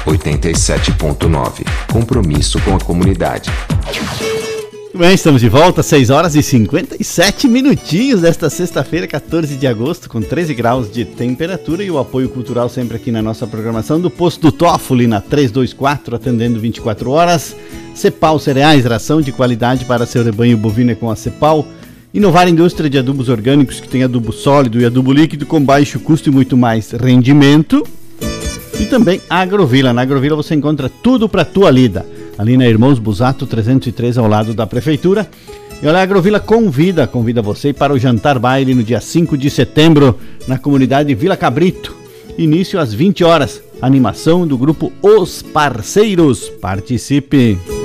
87.9. Compromisso com a comunidade. Bem, estamos de volta, 6 horas e 57 minutinhos desta sexta-feira, 14 de agosto, com 13 graus de temperatura, e o apoio cultural sempre aqui na nossa programação do Posto do Toffoli, na 324, atendendo 24 horas. Cepal Cereais, ração de qualidade para seu rebanho bovino com a Cepal. Inovar Indústria de Adubos Orgânicos, que tem adubo sólido e adubo líquido com baixo custo e muito mais rendimento. E também a Agrovila. Na Agrovila você encontra tudo para tua lida. Ali na Irmãos Busato 303, ao lado da Prefeitura. E olha, a Agrovila convida você para o jantar baile no dia 5 de setembro, na comunidade Vila Cabrito. Início às 20 horas. Animação do grupo Os Parceiros. Participe!